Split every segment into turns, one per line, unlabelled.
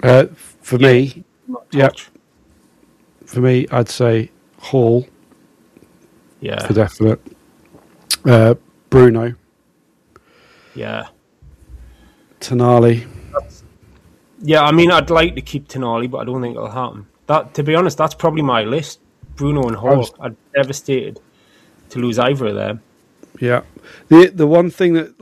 For me, for me, I'd say Hall.
Yeah.
For definite. Bruno.
Yeah.
Tonali.
Yeah, I mean, I'd like to keep Tonali, but I don't think it'll happen. That, to be honest, that's probably my list. Bruno and Hall. I'd be devastated to lose either of them.
Yeah. The one thing that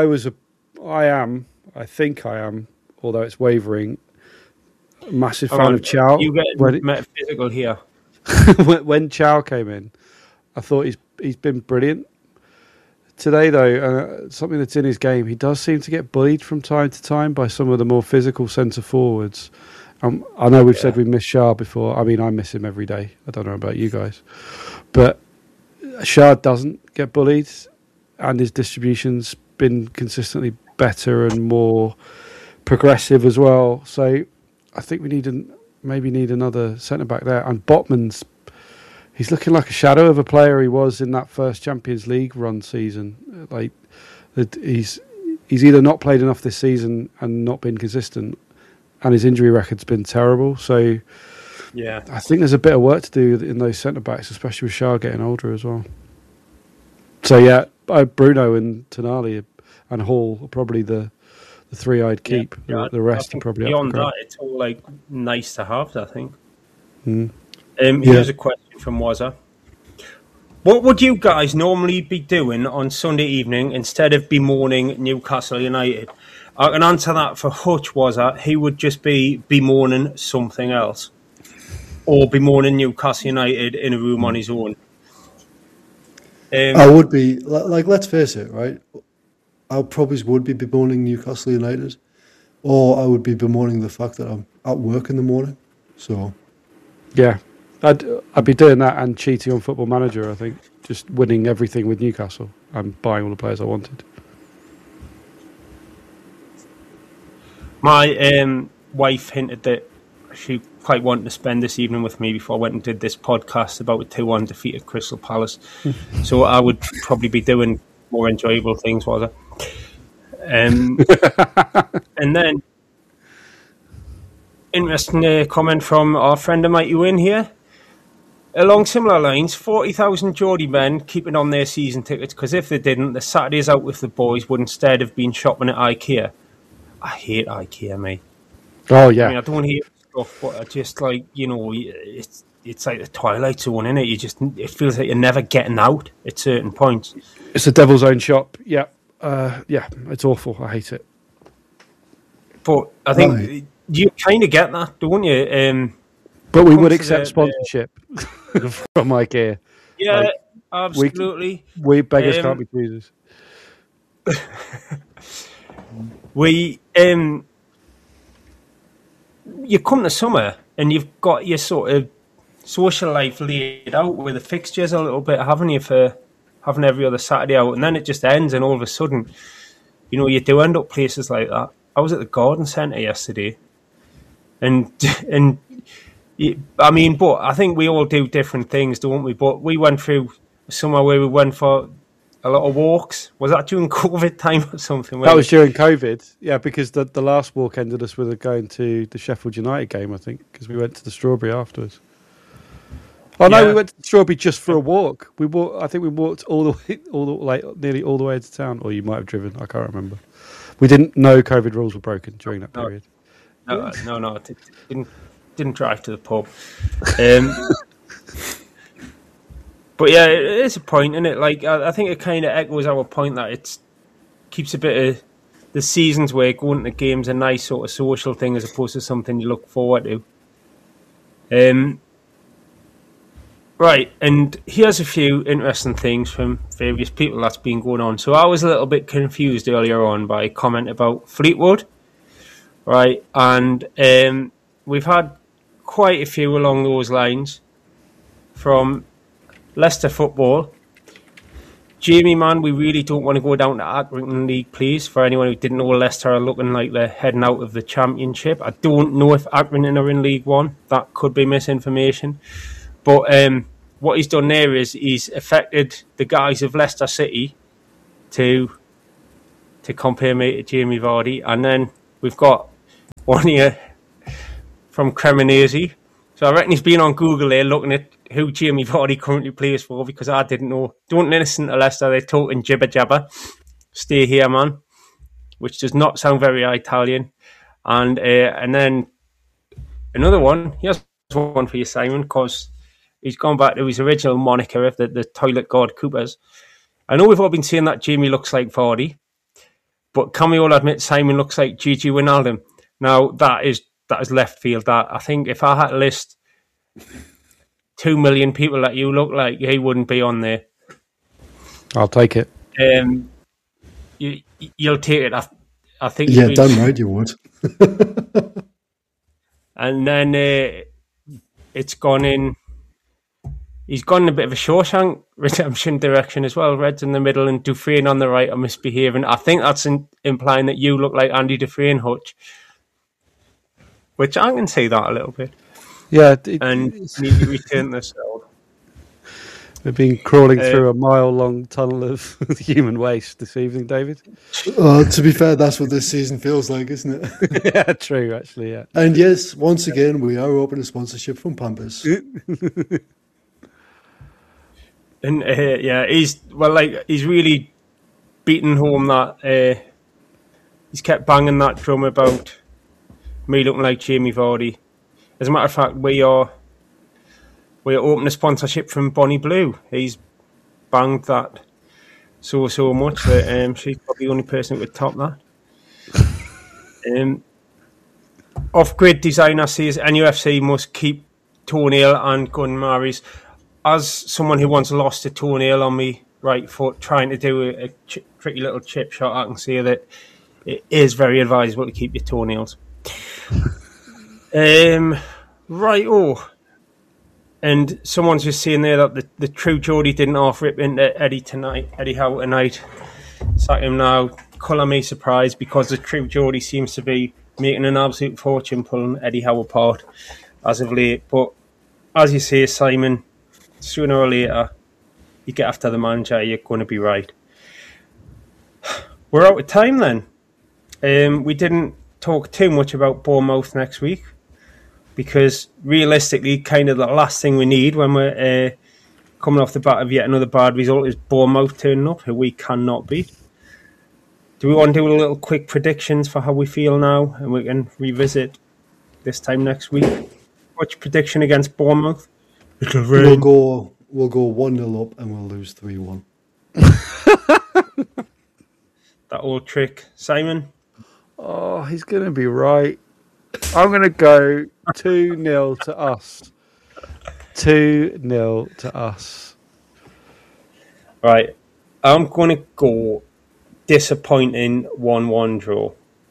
I think I am, although it's wavering, massive fan of Chow.
You get metaphysical here.
When Chow came in, I thought he's been brilliant. Today, though, something that's in his game, he does seem to get bullied from time to time by some of the more physical centre forwards. I know we've said we miss Shah before. I mean, I miss him every day. I don't know about you guys. But Shah doesn't get bullied, and his distribution's been consistently better and more progressive as well. So I think we maybe need another centre-back there. And Botman's, he's looking like a shadow of a player he was in that first Champions League run season. Like, he's either not played enough this season and not been consistent, and his injury record's been terrible. So,
yeah,
I think there's a bit of work to do in those centre backs, especially with Shah getting older as well. So yeah, Bruno and Tonali and Hall are probably the three I'd keep.
Yeah,
the rest are probably
beyond
up for grab.
that. It's all like nice to have, I think.
Mm.
Here's a question from Wazza. What would you guys normally be doing on Sunday evening instead of bemoaning Newcastle United? I can answer that for Hutch, Wazza. He would just be bemoaning something else. Or bemoaning Newcastle United in a room on his own.
I would be, like, let's face it, right? I probably would be bemoaning Newcastle United. Or I would be bemoaning the fact that I'm at work in the morning. So,
yeah. I'd be doing that and cheating on Football Manager, I think. Just winning everything with Newcastle and buying all the players I wanted.
My wife hinted that she quite wanted to spend this evening with me before I went and did this podcast about a 2-1 defeat at Crystal Palace. So I would probably be doing more enjoyable things, was I? And then, interesting comment from our friend Mighty Win here. Along similar lines, 40,000 Geordie men keeping on their season tickets because if they didn't, the Saturdays out with the boys would instead have been shopping at IKEA. I hate IKEA, mate.
Oh, yeah.
I mean, I don't hate stuff, but I just like, it's like the Twilight Zone, innit? It feels like you're never getting out at certain points.
It's a devil's own shop. Yeah. Yeah, it's awful. I hate it.
But I think you kind of get that, don't you?
But we would accept sponsorship from IKEA.
Yeah, absolutely.
We beggars can't be choosers.
You come to summer and you've got your sort of social life laid out with the fixtures a little bit, haven't you, for having every other Saturday out, and then it just ends, and all of a sudden, you do end up places like that. I was at the Garden Centre yesterday, and I mean, but I think we all do different things, don't we? But we went through somewhere where we went for a lot of walks. Was that during COVID time or something?
That was during COVID, yeah, because the last walk ended us with going to the Sheffield United game, I think, because we went to the Strawberry afterwards. Oh no, we went to the Strawberry just for a walk. I think we walked nearly all the way to town, or you might have driven. I can't remember. We didn't know COVID rules were broken during that period.
No, didn't drive to the pub. But yeah, it is a point, isn't it? Like, I think it kind of echoes our point that it keeps a bit of the seasons where going to games a nice sort of social thing as opposed to something you look forward to. Right, and here's a few interesting things from various people that's been going on. So I was a little bit confused earlier on by a comment about Fleetwood, right? And we've had quite a few along those lines from Leicester Football. Jamie, man, we really don't want to go down to Accrington League, please. For anyone who didn't know, Leicester are looking like they're heading out of the Championship. I don't know if Accrington are in League One. That could be misinformation. But what he's done there is he's affected the guys of Leicester City to compare me to Jamie Vardy. And then we've got one here from Cremonese. So I reckon he's been on Google there looking at who Jamie Vardy currently plays for, because I didn't know. Don't listen to Leicester, they're talking jibber jabber. Stay here, man. Which does not sound very Italian. And then another one, here's one for you, Simon, because he's gone back to his original moniker of the toilet god Coopers. I know we've all been saying that Jamie looks like Vardy, but can we all admit Simon looks like Gigi Wijnaldum? Now, that is left field. That I think if I had to list 2 million people that you look like, he wouldn't be on there.
I'll take it.
You'll take it. I think.
Yeah, damn right you would.
And then it's gone in. He's gone in a bit of a Shawshank Redemption direction as well. Red's in the middle and Dufresne on the right are misbehaving. I think that's implying that you look like Andy Dufresne, Hutch. Which I can see that a little bit.
Yeah.
And need to return the cell.
We've been crawling through a mile-long tunnel of human waste this evening, David.
To be fair, that's what this season feels like, isn't it?
Yeah, true, actually, yeah.
And yes, once again, we are open to sponsorship from Pampers.
And he's really beaten home that he's kept banging that drum about me looking like Jamie Vardy. As a matter of fact, we are open to sponsorship from Bonnie Blue. He's banged that so much that she's probably the only person who would top that. Off-grid designer says NUFC must keep toenail and gun Maris. As someone who once lost a toenail on me right foot trying to do a tricky little chip shot, I can say that it is very advisable to keep your toenails. And someone's just saying there that the true Geordie didn't half rip into Eddie Howe tonight. Sack him now. Colour me surprised, because the true Geordie seems to be making an absolute fortune pulling Eddie Howe apart as of late. But as you say, Simon, sooner or later, you get after the manager, you're going to be right. We're out of time then. We didn't talk too much about Bournemouth next week, because realistically, kind of the last thing we need when we're coming off the bat of yet another bad result is Bournemouth turning up, who we cannot beat. Do we want to do a little quick predictions for how we feel now, and we can revisit this time next week? What's your prediction against Bournemouth?
We'll go 1-0 up and we'll lose 3-1.
That old trick. Simon?
Oh, he's going to be right. I'm going to go 2-0 to us. 2-0 to us.
Right. I'm going to go disappointing 1-1 draw.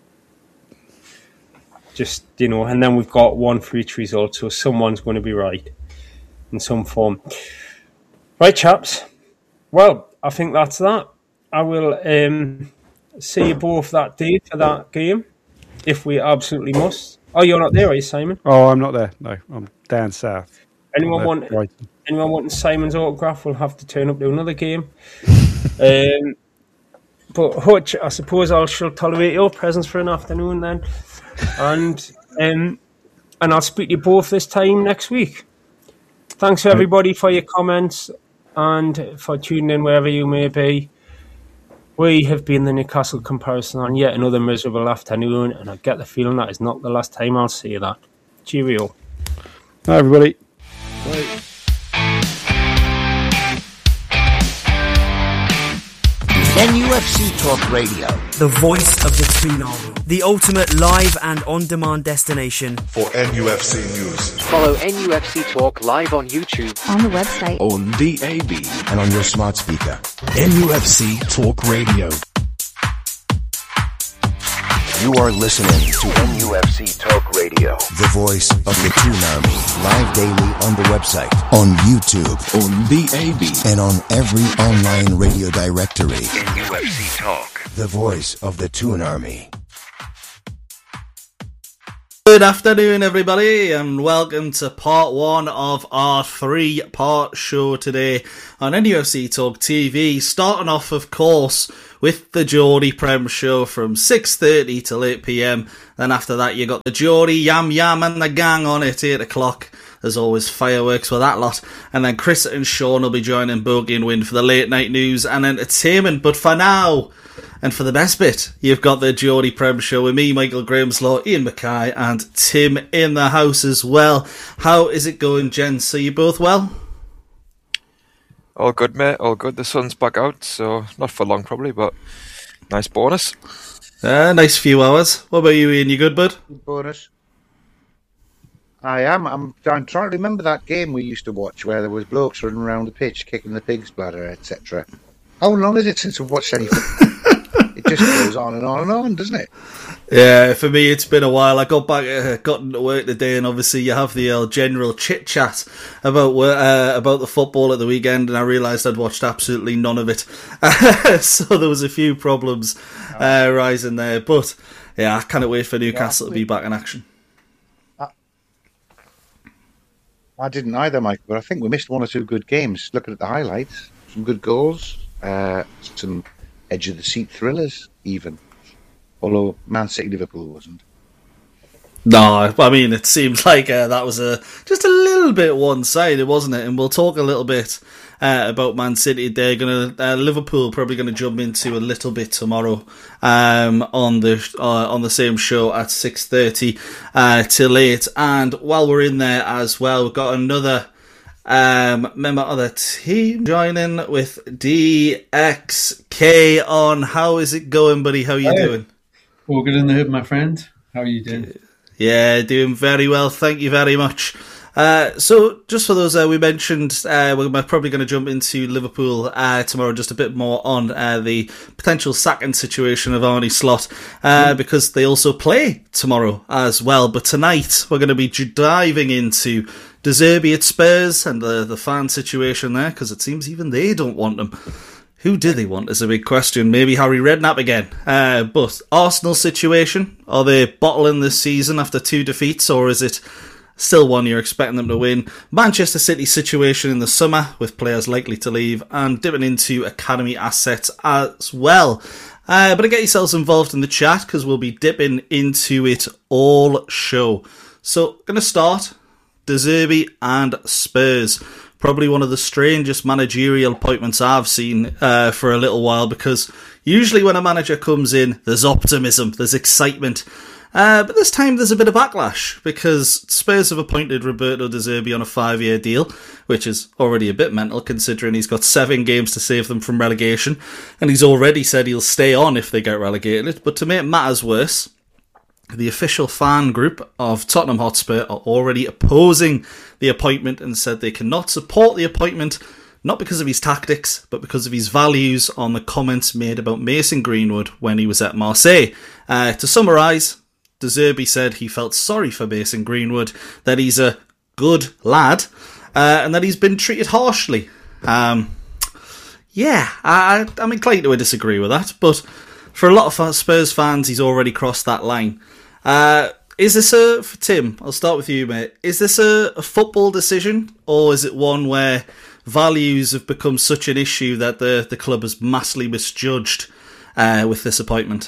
Just, and then we've got one for each result, so someone's going to be right in some form. Right, chaps. Well, I think that's that. I will see you both that day for that game, if we absolutely must. Oh, you're not there, are you, Simon?
Oh, I'm not there. No, I'm down south.
Anyone wanting Simon's autograph will have to turn up to another game. But Hutch, I suppose I shall tolerate your presence for an afternoon then, and I'll speak to you both this time next week. Thanks everybody for your comments and for tuning in wherever you may be. We have been the Newcastle comparison on yet another miserable afternoon, and I get the feeling that is not the last time I'll say that. Cheerio.
Hi everybody.
Bye.
NUFC Talk Radio,
the voice of the Toon Army, the ultimate live and on-demand destination
for NUFC news.
Follow NUFC Talk live on YouTube,
on the website,
on DAB,
and on your smart speaker.
NUFC Talk Radio. You are listening to NUFC Talk Radio, the voice of the Toon Army, live daily on the website, on YouTube, on DAB, and on every online radio directory. NUFC Talk, the voice of the Toon Army.
Good afternoon, everybody, and welcome to part one of our 3-part show today on NUFC Talk TV. Starting off, of course, with the Geordie Prem show from 6:30 till 8pm. Then after that, you got the Geordie Yam Yam and the gang on at 8 o'clock. There's always fireworks with that lot. And then Chris and Sean will be joining Bogey and Wind for the late night news and entertainment. But for now, and for the best bit, you've got the Geordie Prem show with me, Michael Grahamslaw, Ian Mackay, and Tim in the house as well. How is it going, gents? Are you both well?
All good, mate. All good. The sun's back out, so not for long probably, but nice bonus.
Nice few hours. What about you, Ian? You good, bud?
Good bonus. I am. I'm trying to remember that game we used to watch where there was blokes running around the pitch, kicking the pig's bladder, etc. How long is it since we've watched anything? It just goes on and on and on, doesn't it?
Yeah, for me it's been a while. I got into work today, and obviously you have the general chit chat about the football at the weekend, and I realised I'd watched absolutely none of it. So there was a few problems rising there, but yeah, I can't wait for Newcastle to be back in action.
I didn't either, Mike, but I think we missed one or two good games. Looking at the highlights, some good goals, some edge of the seat thrillers, even. Although Man City Liverpool wasn't.
No, I mean it seems like that was just a little bit one-sided, wasn't it? And we'll talk a little bit about Man City. They're gonna Liverpool probably going to jump into a little bit tomorrow on the same show at 6:30 till 8. And while we're in there as well, we've got another member of the team joining with DXK on. How is it going, buddy? How are you doing?
All good in the hood, my friend. How are you doing?
Yeah, doing very well. Thank you very much. So, just for those, we mentioned we're probably going to jump into Liverpool tomorrow, just a bit more on the potential sacking situation of Arne Slot, because they also play tomorrow as well. But tonight, we're going to be diving into De Zerbi at Spurs and the fan situation there, because it seems even they don't want them. Who do they want is a big question. Maybe Harry Redknapp again. But Arsenal situation, are they bottling this season after 2 defeats, or is it still one you're expecting them to win? Manchester City situation in the summer with players likely to leave, and dipping into academy assets as well. But get yourselves involved in the chat because we'll be dipping into it all show. So, going to start De Zerbi and Spurs. Probably one of the strangest managerial appointments I've seen for a little while, because usually when a manager comes in, there's optimism, there's excitement. But this time there's a bit of backlash, because Spurs have appointed Roberto De Zerbi on a 5-year deal, which is already a bit mental considering he's got 7 games to save them from relegation, and he's already said he'll stay on if they get relegated. But to make matters worse, the official fan group of Tottenham Hotspur are already opposing the appointment and said they cannot support the appointment, not because of his tactics, but because of his values on the comments made about Mason Greenwood when he was at Marseille. To summarise, De Zerbi said he felt sorry for Mason Greenwood, that he's a good lad, and that he's been treated harshly. I'm inclined to disagree with that, but for a lot of Spurs fans, he's already crossed that line. Is this for Tim, I'll start with you, mate. Is this a football decision, or is it one where values have become such an issue that the club has massively misjudged with this appointment?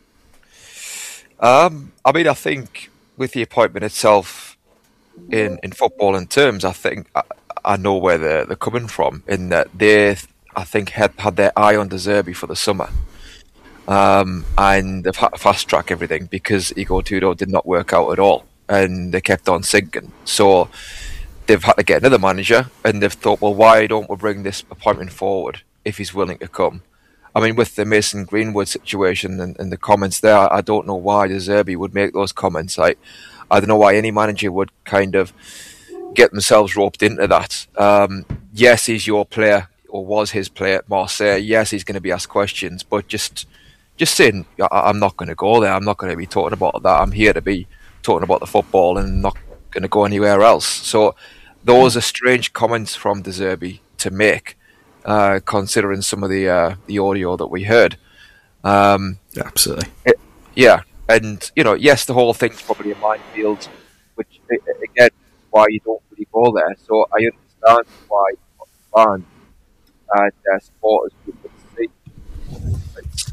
I think with the appointment itself, in footballing terms, I think I know where they're coming from, in that they, I think, had their eye on De Zerbi for the summer. And they've had to fast track everything because Igor Tudor did not work out at all, and they kept on sinking. So they've had to get another manager, and they've thought, well, why don't we bring this appointment forward if he's willing to come? I mean, with the Mason Greenwood situation and the comments there, I don't know why De Zerbi would make those comments. I don't know why any manager would kind of get themselves roped into that. Yes, he's your player, or was his player at Marseille. Yes, he's going to be asked questions, but just saying, I'm not going to go there. I'm not going to be talking about that. I'm here to be talking about the football and not going to go anywhere else. So those are strange comments from De Zerbi to make, considering some of the audio that we heard.
Absolutely.
And, yes, the whole thing's probably a minefield, which, again, why you don't really go there. So I understand why fans and supporters would see.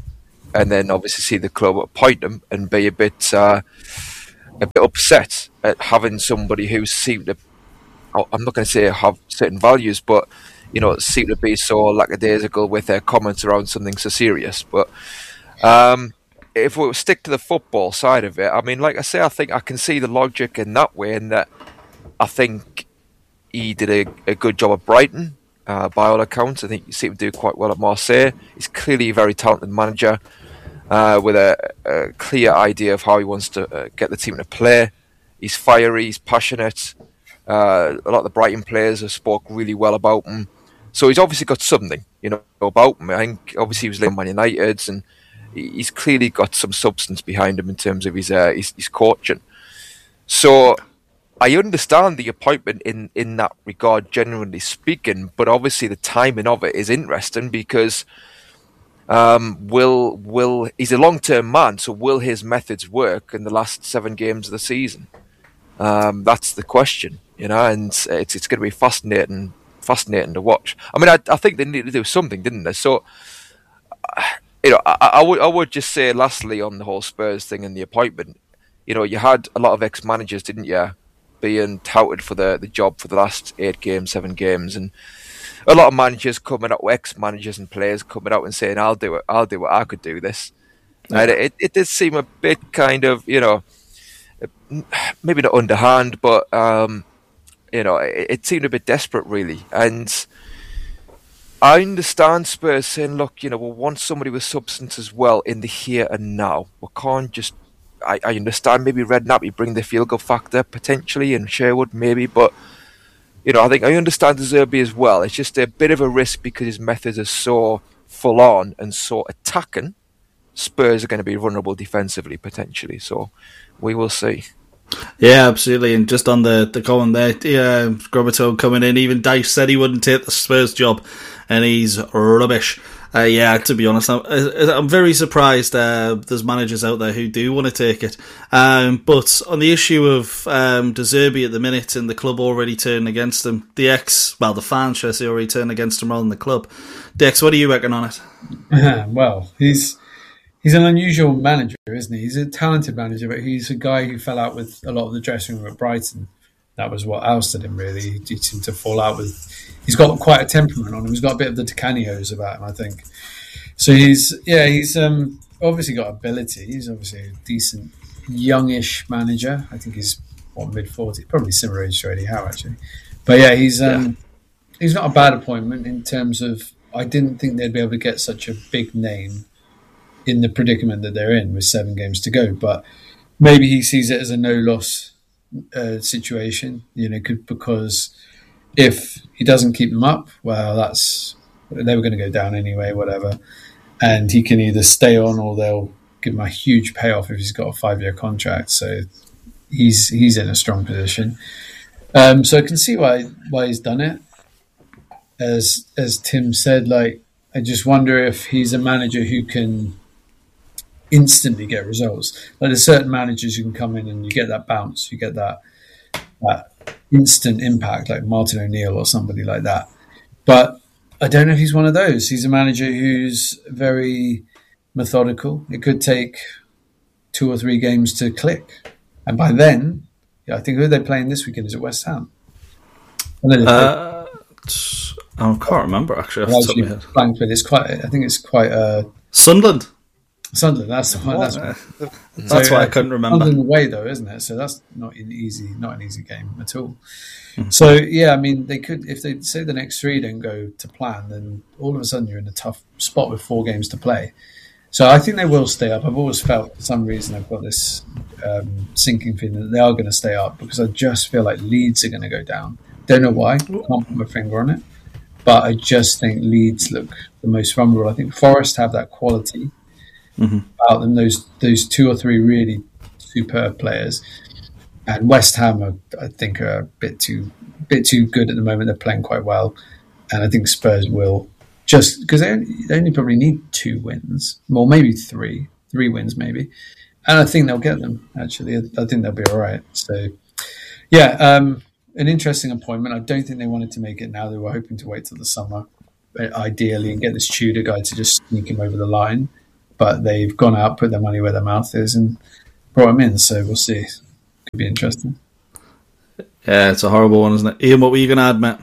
and then obviously see the club appoint him and be a bit upset at having somebody who seemed to, I'm not going to say have certain values, but seem to be so lackadaisical with their comments around something so serious. But if we stick to the football side of it, I mean, like I say, I think I can see the logic in that way, in that I think he did a good job at Brighton, by all accounts. I think he seemed to do quite well at Marseille. He's clearly a very talented manager, with a clear idea of how he wants to get the team to play. He's fiery, he's passionate. A lot of the Brighton players have spoke really well about him. So he's obviously got something, about him. I think obviously he was linked Man United, and he's clearly got some substance behind him in terms of his coaching. So I understand the appointment in that regard, generally speaking, but obviously the timing of it is interesting because will he's a long-term man, so will his methods work in the last 7 games of the season? That's the question, and it's going to be fascinating to watch. I mean, I think they need to do something, didn't they? So, I would just say, lastly, on the whole Spurs thing and the appointment, you had a lot of ex-managers, didn't you, being touted for the job for the last 8 games, 7 games, and a lot of managers coming out, ex-managers and players coming out and saying, I'll do it, I could do this. Yeah. And it did seem a bit kind of, maybe not underhand, but, it seemed a bit desperate, really. And I understand Spurs saying, look, we want somebody with substance as well in the here and now. We can't just... I understand maybe Redknapp, you bring the field goal factor potentially, and Sherwood maybe, but I think I understand De Zerbi as well. It's just a bit of a risk because his methods are so full on and so attacking. Spurs are going to be vulnerable defensively potentially, so we will see.
Yeah, absolutely. And just on the comment there, Grobotone coming in, even Dice said he wouldn't take the Spurs job, and he's rubbish. To be honest, I'm very surprised there's managers out there who do want to take it. But on the issue of De Zerbi at the minute and the club already turning against him, the fans, should I say, already turning against him rather than the club. Dex, what do you reckon on it?
Well, he's an unusual manager, isn't he? He's a talented manager, but he's a guy who fell out with a lot of the dressing room at Brighton. That was what ousted him, really. He seemed to fall out with... He's got quite a temperament on him. He's got a bit of the Di Canio's about him, I think. So he's obviously got ability. He's obviously a decent, youngish manager. I think he's, mid-40s? Probably similar age to Eddie Howe, actually. But yeah, he's not a bad appointment in terms of... I didn't think they'd be able to get such a big name in the predicament that they're in with 7 games to go. But maybe he sees it as a no-loss situation, because if he doesn't keep them up, well, they were going to go down anyway, whatever. And he can either stay on or they'll give him a huge payoff if he's got a 5-year contract. So he's in a strong position. So I can see why he's done it. As Tim said, I just wonder if he's a manager who can instantly get results. Like there's certain managers who can come in and you get that bounce, you get that instant impact, like Martin O'Neill or somebody like that. But I don't know if he's one of those. He's a manager who's very methodical. It could take 2 or 3 games to click, and by then, I think who are they playing this weekend? Is it West Ham?
I can't remember actually. Off the top of my head.
Blanked with I think it's quite
Sunderland.
Sunderland, that's the one.
That's why I couldn't remember.
Sunderland away, though, isn't it? So that's not an easy game at all. Mm-hmm. So yeah, I mean, they could, if they say the next 3 don't go to plan, then all of a sudden you're in a tough spot with 4 games to play. So I think they will stay up. I've always felt, for some reason, I've got this sinking feeling that they are going to stay up, because I just feel like Leeds are going to go down. Don't know why. Can't put my finger on it. But I just think Leeds look the most vulnerable. I think Forest have that quality about them. Those 2 or 3 really superb players, and West Ham I think are a bit too good at the moment. They're playing quite well, and I think Spurs will, just because they only probably need 2 wins, or maybe 3 wins maybe, and I think they'll get them. Actually, I think they'll be all right. So yeah. An interesting appointment. I don't think they wanted to make it now. They were hoping to wait till the summer, ideally, and get this Tudor guy to just sneak him over the line. but they've gone out, put their money where their mouth is, and brought him in. So we'll see. Could be interesting.
Yeah, it's a horrible one, isn't it? Ian, what were you going to add, Matt?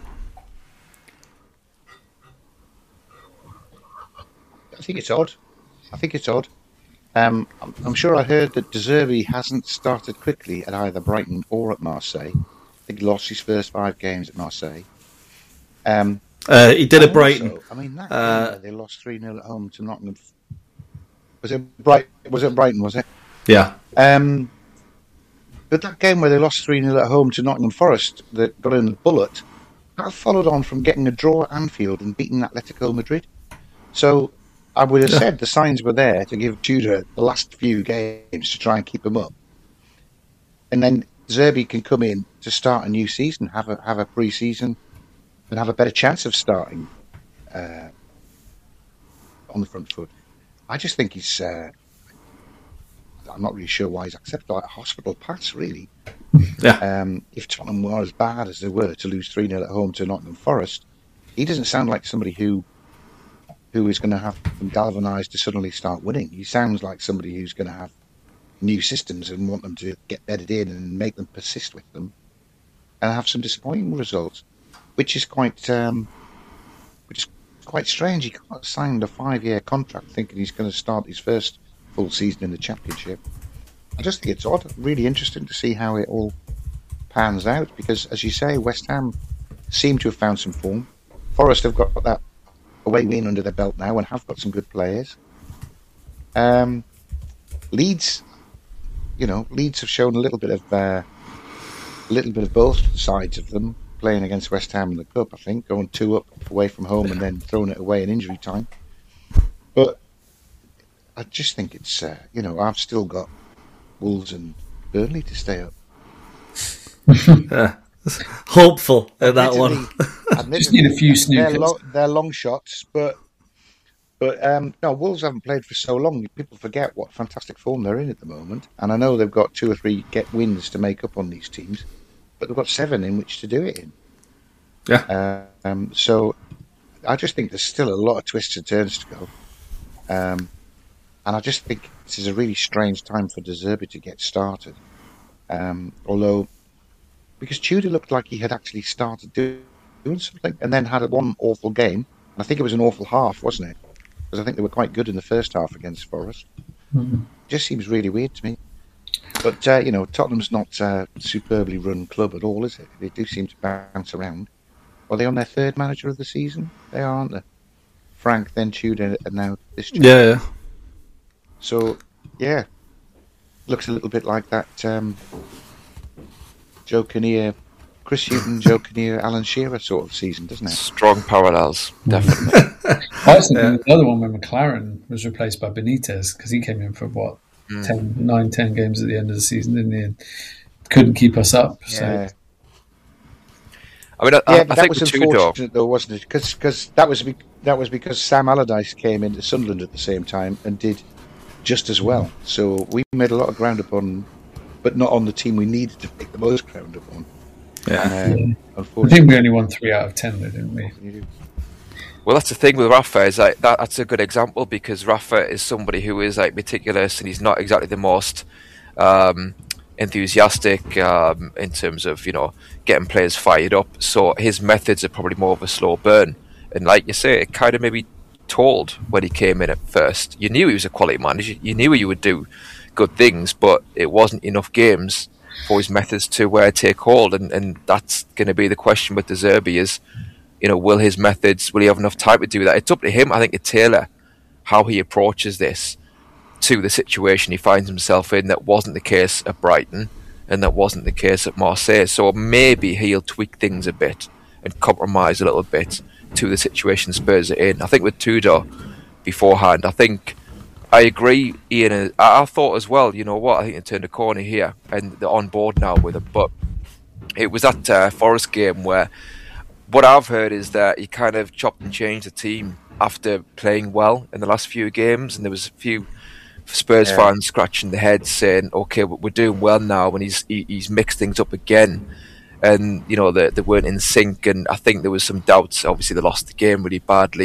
I think it's odd. I'm sure I heard that De Zerbi hasn't started quickly at either Brighton or at Marseille. I think he lost his first 5 games at Marseille.
He did at Brighton.
Also, I mean, that game where they lost 3-0 at home to Nottingham. Was it Brighton, was it?
Yeah.
But that game where they lost 3-0 at home to Nottingham Forest that got in the bullet, that followed on from getting a draw at Anfield and beating Atletico Madrid. So I would have said the signs were there to give Tudor the last few games to try and keep him up. And then Zerbi can come in to start a new season, have a pre-season, and have a better chance of starting on the front foot. I just think he's... I'm not really sure why he's accepted like a hospital pass, really.
Yeah.
If Tottenham were as bad as they were to lose 3-0 at home to Nottingham Forest, he doesn't sound like somebody who is going to have them galvanised to suddenly start winning. He sounds like somebody who's going to have new systems and want them to get bedded in and make them persist with them and have some disappointing results, which is quite strange. He got signed a 5-year contract thinking he's going to start his first full season in the Championship. I just think it's odd. Really interesting to see how it all pans out because, as you say, West Ham seem to have found some form. Forest have got that away win under their belt now and have got some good players. Leeds have shown a little bit of both sides of them, playing against West Ham in the Cup, I think, going 2 up away from home and then throwing it away in injury time. But I just think it's, I've still got Wolves and Burnley to stay up.
Hopeful in that one.
Just need a few snookers.
They're long shots, but Wolves haven't played for so long. People forget what fantastic form they're in at the moment. And I know they've got 2 or 3 wins to make up on these teams, but they've got 7 in which to do it in.
Yeah.
So I just think there's still a lot of twists and turns to go. And I just think this is a really strange time for De Zerbi to get started. Although, because Tudor looked like he had actually started doing something and then had one awful game. And I think it was an awful half, wasn't it? Because I think they were quite good in the first half against Forest. Mm-hmm. Just seems really weird to me. But, Tottenham's not a superbly run club at all, is it? They do seem to bounce around. Are they on their 3rd manager of the season? They are, aren't they? Frank, then Tudor, and now this chap.
Yeah.
So, yeah, looks a little bit like that Joe Kinnear, Chris Hughton, Joe Kinnear, Alan Shearer sort of season, doesn't it?
Strong parallels, definitely.
I was thinking the other one when McLaren was replaced by Benitez because he came in for 10 games at the end of the season, didn't he? And couldn't keep us up.
Yeah.
So.
I mean, I
that
think
was
with
unfortunate,
Tudor,
though, wasn't it? Because that was because Sam Allardyce came into Sunderland at the same time and did just as well. So we made a lot of ground up on, but not on the team we needed to make the most ground up on.
Yeah. I think we only won 3 out of 10, though, didn't we?
Well, that's the thing with Rafa is like that's a good example because Rafa is somebody who is like meticulous and he's not exactly the most enthusiastic in terms of getting players fired up. So his methods are probably more of a slow burn. And like you say, it kind of maybe told when he came in at first. You knew he was a quality manager. You knew he would do good things, but it wasn't enough games for his methods to take hold. And that's going to be the question with De Zerbi is, will his methods, will he have enough time to do that? It's up to him, I think, to tailor how he approaches this to the situation he finds himself in. That wasn't the case at Brighton and that wasn't the case at Marseille. So maybe he'll tweak things a bit and compromise a little bit to the situation Spurs are in. I think with Tudor beforehand, I agree, Ian. I thought as well, you know what, I think they turned a corner here and they're on board now with him. But it was that Forest game where what I've heard is that he kind of chopped and changed the team after playing well in the last few games, and there was a few Spurs fans scratching their heads saying, okay, we're doing well now, and he's mixed things up again. And, they weren't in sync, and I think there was some doubts. Obviously, they lost the game really badly.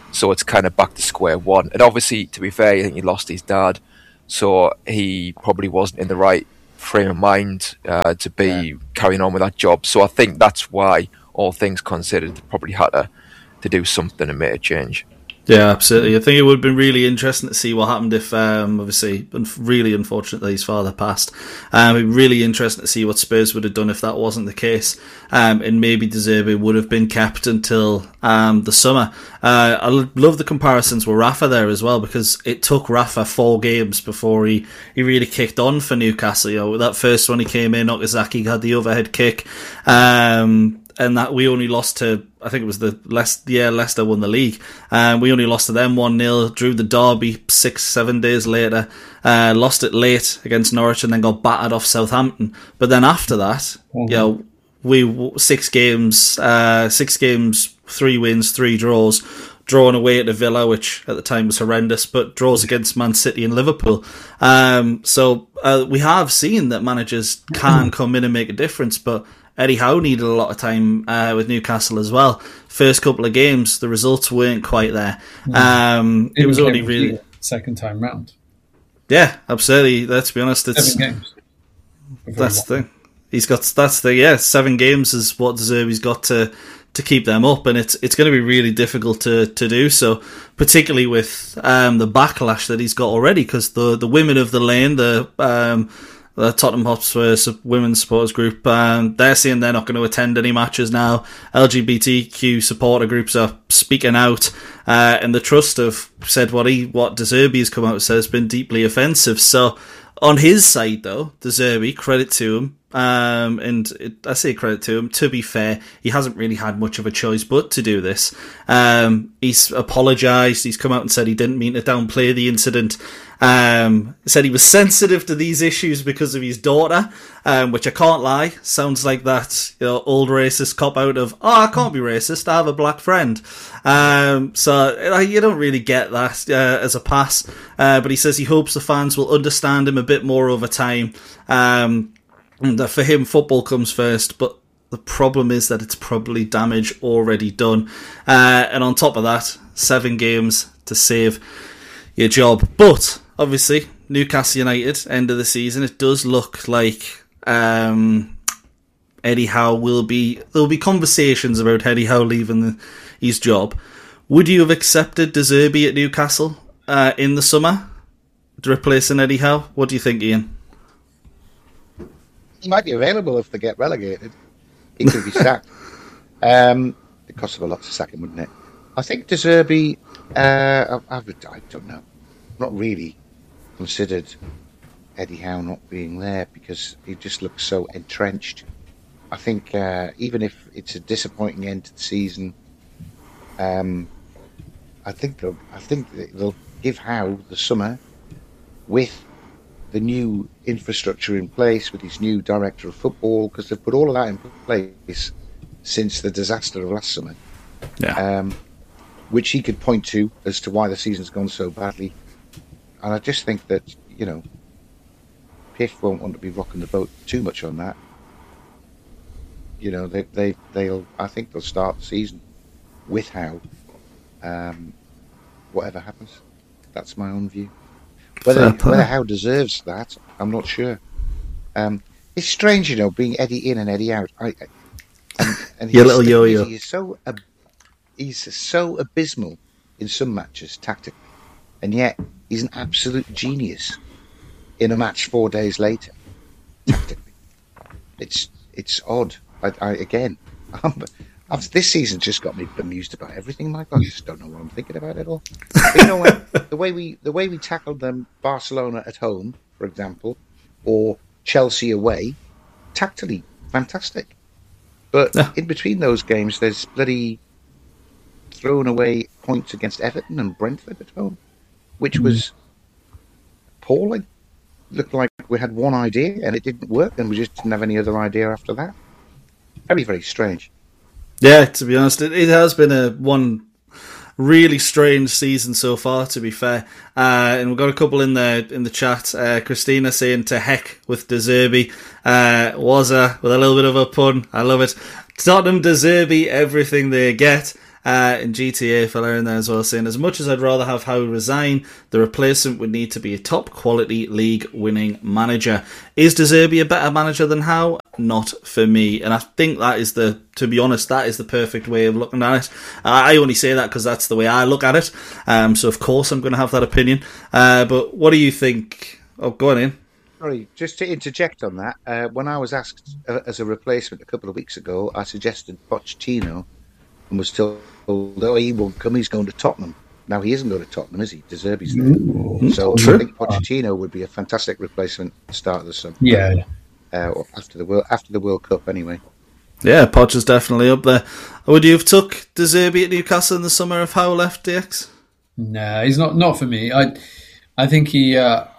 So it's kind of back to square one. And obviously, to be fair, I think he lost his dad, so he probably wasn't in the right frame of mind to be carrying on with that job. So I think that's why, all things considered, they probably had to do something and make a change.
Yeah, absolutely. I think it would have been really interesting to see what happened if, obviously, really unfortunately, his father passed. It'd be really interesting to see what Spurs would have done if that wasn't the case. And maybe De Zerbi would have been kept until the summer. I love the comparisons with Rafa there as well, because it took Rafa 4 games before he really kicked on for Newcastle. You know, that first one he came in, Okazaki had the overhead kick. And that we only lost to, I think it was Leicester won the league. We only lost to them 1-0, drew the derby 6-7 days later, lost it late against Norwich, and then got battered off Southampton. But then after that, we 6 games, 3 wins, 3 draws, drawn away at Villa, which at the time was horrendous, but draws against Man City and Liverpool. So we have seen that managers can come in and make a difference, but Eddie Howe needed a lot of time with Newcastle as well. First couple of games, the results weren't quite there. It was only really
second time round.
Yeah, absolutely. Let's be honest, it's
7 games.
That's the thing. 7 games is what De Zerbi's got to keep them up, and it's going to be really difficult to do so, particularly with the backlash that he's got already, because the women of the lane, the Tottenham Hotspur women's supporters group, they're saying they're not going to attend any matches now. LGBTQ supporter groups are speaking out, and the Trust have said what De Zerbi has come out and said has been deeply offensive. So on his side, though, De Zerbi, credit to him, I say credit to him. To be fair, he hasn't really had much of a choice but to do this. He's apologised. He's come out and said he didn't mean to downplay the incident. He said he was sensitive to these issues because of his daughter, which I can't lie, sounds like that old racist cop out of, I can't be racist, I have a black friend. So you don't really get that as a pass. But he says he hopes the fans will understand him a bit more over time. And that for him, football comes first, but the problem is that it's probably damage already done. And on top of that, 7 games to save your job. But obviously, Newcastle United, end of the season, it does look like Eddie Howe there'll be conversations about Eddie Howe leaving his job. Would you have accepted De Zerbi at Newcastle in the summer, replacing Eddie Howe? What do you think, Ian?
He might be available if they get relegated. He could be sacked. It costs a lot to sack him, wouldn't it? I think De Zerbi, I don't know. Not really considered Eddie Howe not being there because he just looks so entrenched. I think even if it's a disappointing end to the season, I think they'll give Howe the summer with the new infrastructure in place, with his new director of football, because they've put all of that in place since the disaster of last summer.
Yeah.
Which he could point to as to why the season's gone so badly. And I just think that, Piff won't want to be rocking the boat too much on that. I think they'll start the season with Howe. Whatever happens. That's my own view. Whether Howe deserves that, I'm not sure. It's strange, being Eddie in and Eddie out. And
your little yo-yo.
He's so abysmal in some matches tactically, and yet he's an absolute genius in a match 4 days later tactically. It's odd. This season just got me bemused about everything, Mike. I just don't know what I'm thinking about it all. But the way we tackled them, Barcelona at home, for example, or Chelsea away, tactically fantastic. But in between those games, there's bloody thrown away points against Everton and Brentford at home, which was appalling. Looked like we had one idea and it didn't work, and we just didn't have any other idea after that. Very, very strange.
Yeah, to be honest, it has been one really strange season so far, to be fair. And we've got a couple in the chat. Christina saying to heck with De Zerbi. Wazza with a little bit of a pun. I love it. Tottenham De Zerbi, everything they get. in GTA fella in there as well, saying, as much as I'd rather have Howe resign, the replacement would need to be a top quality league winning manager. Is De Zerbi a better manager than Howe? Not for me. And I think that is to be honest, that is the perfect way of looking at it. I only say that because that's the way I look at it. So of course I'm going to have that opinion. But what do you think? Oh, go on in.
Sorry, just to interject on that, when I was asked as a replacement a couple of weeks ago, I suggested Pochettino and was told, oh, he won't come, he's going to Tottenham. Now, he isn't going to Tottenham, is he? De Zerbi's there. So I think Pochettino would be a fantastic replacement at the start of the summer.
Yeah.
After the World Cup, anyway.
Yeah, Poch is definitely up there. Would you have took De Zerbi at Newcastle in the summer if Howe left, DX?
No, he's not for me. I think he...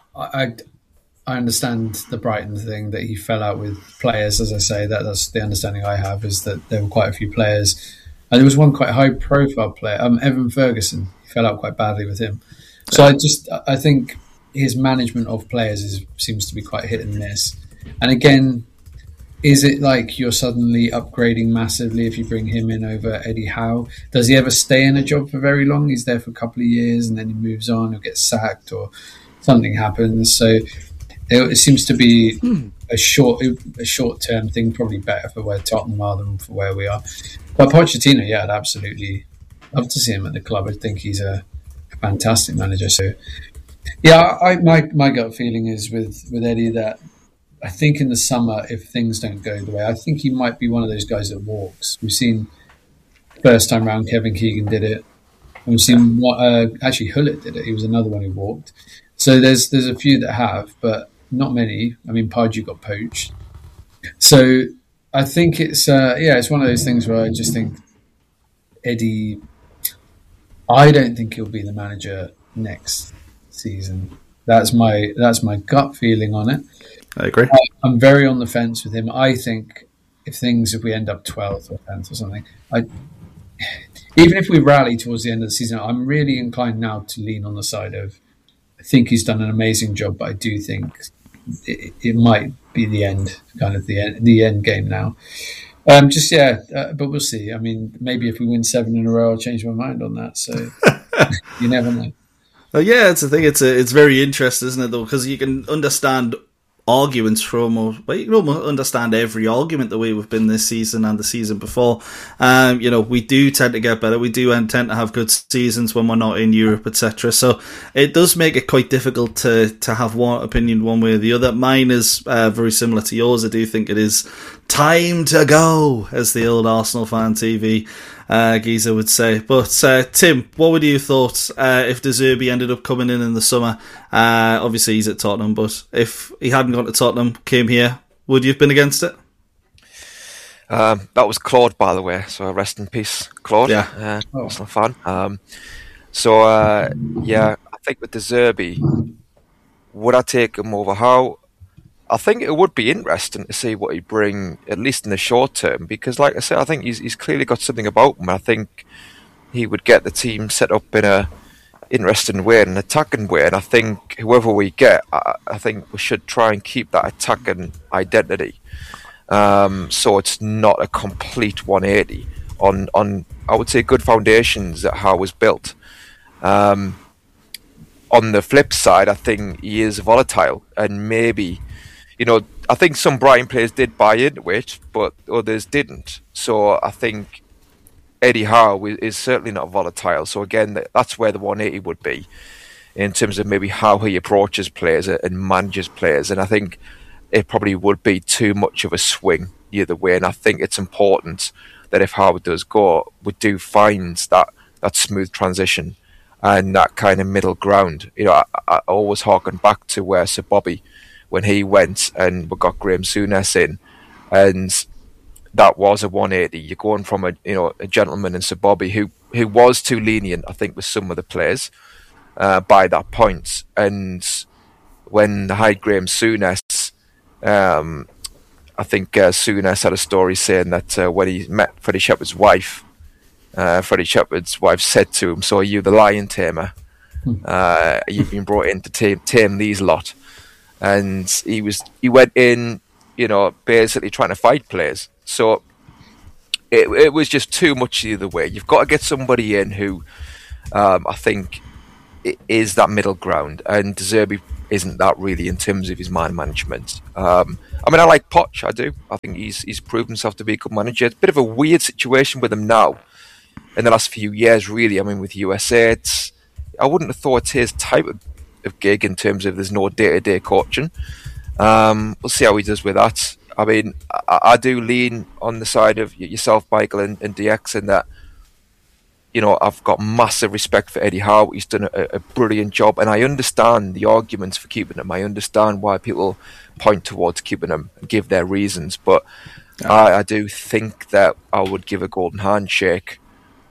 I understand the Brighton thing, that he fell out with players. As I say, that's the understanding I have, is that there were quite a few players. And there was one quite high-profile player, Evan Ferguson. He fell out quite badly with him. So I think his management of players seems to be quite hit and miss. And again, is it like you're suddenly upgrading massively if you bring him in over Eddie Howe? Does he ever stay in a job for very long? He's there for a couple of years and then he moves on or gets sacked or something happens. So it seems to be a short-term thing, probably better for where Tottenham are than for where we are. But Pochettino, yeah, I'd absolutely love to see him at the club. I think he's a fantastic manager. So, yeah, my gut feeling is with Eddie that I think in the summer, if things don't go the way, I think he might be one of those guys that walks. We've seen first time round Kevin Keegan did it. And we've seen actually Hullett did it. He was another one who walked. So there's a few that have, but not many. I mean, Pardew got poached. So I think it's one of those things where I just think Eddie, I don't think he'll be the manager next season. That's my gut feeling on it.
I agree.
I'm very on the fence with him. I think if we end up 12th or 10th or something, even if we rally towards the end of the season, I'm really inclined now to lean on the side of, I think he's done an amazing job, but I do think it might be the end, kind of the end game now. But we'll see. I mean, maybe if we win 7 in a row, I'll change my mind on that. So you never know.
Well, yeah, it's a thing. It's very interesting, isn't it? Though, because you can understand arguments from, or you can almost understand every argument the way we've been this season and the season before. We do tend to get better. We do tend to have good seasons when we're not in Europe, etc. So it does make it quite difficult to have one opinion one way or the other. Mine is very similar to yours. I do think it is time to go, as the old Arsenal fan TV geezer would say. But Tim, what would you have thought if De Zerbi ended up coming in the summer? Obviously he's at Tottenham, but if he hadn't gone to Tottenham, came here, would you have been against it?
That was Claude, by the way, so rest in peace, Claude.
Yeah.
Arsenal fan. I think with De Zerbi, would I take him over Howe? I think it would be interesting to see what he'd bring, at least in the short term, because, like I said, I think he's clearly got something about him. I think he would get the team set up in a interesting way, an attacking way, and I think whoever we get, I think we should try and keep that attacking identity. So it's not a complete 180 on I would say good foundations that Howe was built. On the flip side, I think he is volatile, and maybe, I think some Brighton players did buy into it, but others didn't. So I think Eddie Howe is certainly not volatile. So again, that's where the 180 would be, in terms of maybe how he approaches players and manages players. And I think it probably would be too much of a swing either way. And I think it's important that if Howe does go, we do find that smooth transition and that kind of middle ground. I always harken back to where Sir Bobby, when he went and we got Graham Souness in, and that was a 180. You're going from a gentleman in Sir Bobby who was too lenient, I think, with some of the players by that point. And when they hired Graham Souness, I think Souness had a story saying that when he met Freddie Shepherd's wife said to him, "So are you the lion tamer? You've been brought in to tame these lot." And he went in, basically trying to fight players. So it was just too much the other way. You've got to get somebody in who I think is that middle ground, and De Zerbi isn't that really in terms of his man management. I mean, I like Poch, I do. I think he's proved himself to be a good manager. It's a bit of a weird situation with him now in the last few years, really. I mean, with USA, I wouldn't have thought it's his type of gig in terms of there's no day-to-day coaching. We'll see how he does with that. I mean, I do lean on the side of yourself, Michael, and DX in that, you know, I've got massive respect for Eddie Howe. He's done a brilliant job, and I understand the arguments for keeping him. I understand why people point towards keeping him and give their reasons, but I do think that I would give a golden handshake.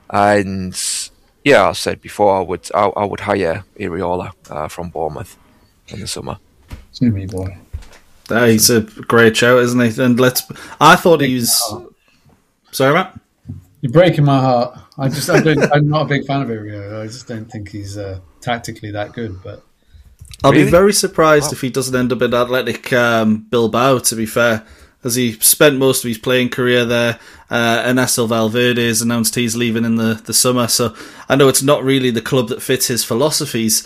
And yeah, I said before, I would hire Iraola from Bournemouth in the summer.
It's me, boy.
He's a great show, isn't he? And I thought he was. Sorry, Matt.
You're breaking my heart. I'm not a big fan of Iraola. I just don't think he's tactically that good. But
I'll be very surprised if he doesn't end up at Athletic Bilbao, to be fair, as he spent most of his playing career there. Ernesto Valverde has announced he's leaving in the summer, so I know it's not really the club that fits his philosophies,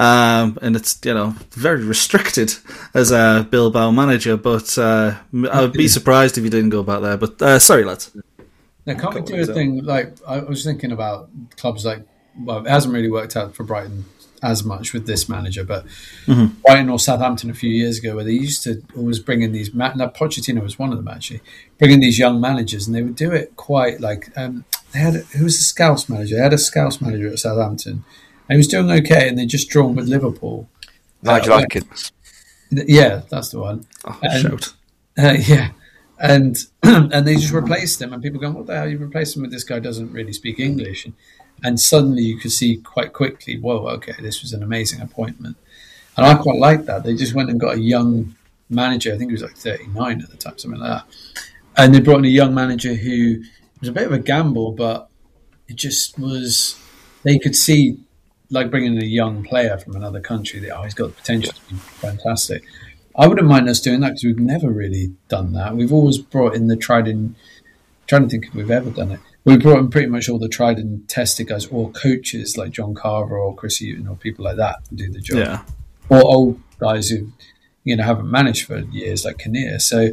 and it's, you know, very restricted as a Bilbao manager, but I would be surprised if he didn't go back there. But sorry, lads.
Now, can't we do a thing like, I was thinking about clubs like, well, it hasn't really worked out for Brighton as much with this manager, but Brighton or Southampton a few years ago, where they used to always bring in these, Pochettino was one of them actually, bringing these young managers, and they would do it quite like, they had, who was the Scouse manager? They had a Scouse manager at Southampton, and he was doing okay, and they just drawn with Liverpool.
Nigel Adkins.
Yeah, that's the one.
Oh,
shout. Yeah. And they just replaced him, and people going, what the hell, you replaced him with this guy doesn't really speak English? And suddenly you could see quite quickly, whoa, okay, this was an amazing appointment. And I quite liked that. They just went and got a young manager, I think he was like 39 at the time, something like that. And they brought in a young manager who was a bit of a gamble, but it just was, they could see, like bringing in a young player from another country, that, he's got the potential to be fantastic. I wouldn't mind us doing that because we've never really done that. We've always brought in the tried and, trying to think if we've ever done it. We brought in pretty much all the tried and tested guys, or coaches like John Carver or Chris Hughton or people like that to do the job.
Yeah.
Or old guys who, you know, haven't managed for years, like Kinnear. So,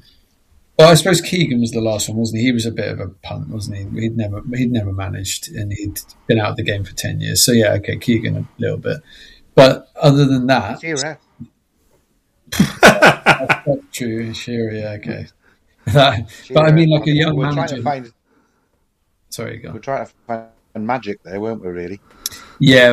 well, I suppose Keegan was the last one, wasn't he? He was a bit of a punt, wasn't he? He'd never managed, and he'd been out of the game for 10 years. So yeah, okay, Keegan a little bit, but other than that, that's not true. Sure, yeah, okay. But I mean, like a young manager. Sorry, go on.
We're trying to find magic there, weren't we? Really?
Yeah,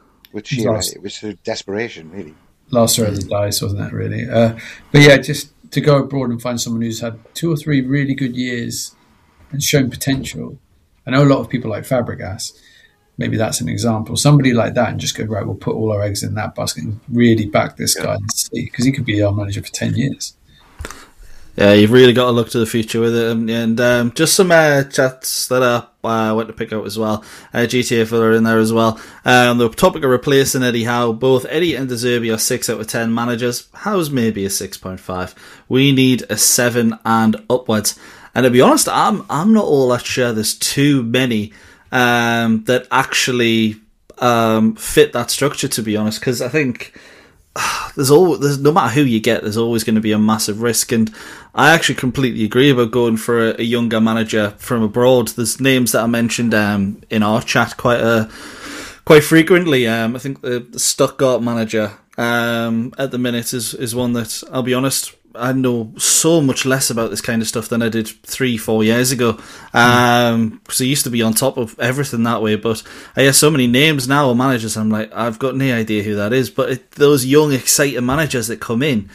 it was through desperation, really.
Last row of the dice, wasn't it? Really, but yeah, just to go abroad and find someone who's had 2 or 3 really good years and shown potential. I know a lot of people like Fabregas. Maybe that's an example. Somebody like that, and just go, right, we'll put all our eggs in that basket and really back this guy and see, because he could be our manager for 10 years.
Yeah, you've really got to look to the future with it. And just some chats that I went to pick out as well. GTA filler in there as well. The topic of replacing Eddie Howe. Both Eddie and De Zerbi are 6 out of 10 managers. Howe's maybe a 6.5. We need a 7 and upwards. And to be honest, I'm not all that sure there's too many that actually fit that structure, to be honest, because I think there's no matter who you get, there's always going to be a massive risk. And I actually completely agree about going for a younger manager from abroad. There's names that I mentioned in our chat quite frequently. I think the Stuttgart manager at the minute is one that, I'll be honest, I know so much less about this kind of stuff than I did 3-4 years ago. Because I used to be on top of everything that way. But I hear so many names now of managers, I'm like, I've got no idea who that is. But those young, exciting managers that come in,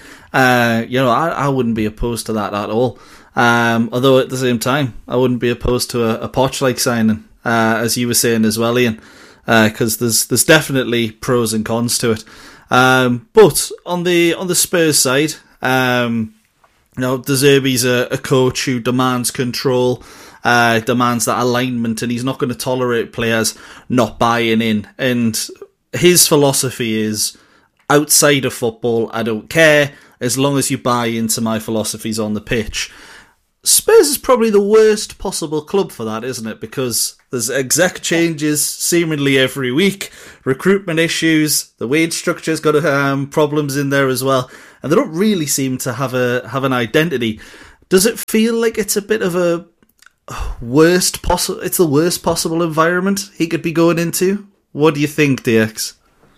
I wouldn't be opposed to that at all. Although at the same time, I wouldn't be opposed to a Poch-like signing, as you were saying as well, Ian. Because there's definitely pros and cons to it. But on the Spurs side, De Zerbi's a coach who demands control, demands that alignment, and he's not going to tolerate players not buying in. And his philosophy is, outside of football, I don't care, as long as you buy into my philosophies on the pitch. Spurs is probably the worst possible club for that, isn't it? Because there's exec changes seemingly every week, recruitment issues, the wage structure's got problems in there as well, and they don't really seem to have an identity. Does it feel like it's a bit of a it's the worst possible environment he could be going into? What do you think, DX?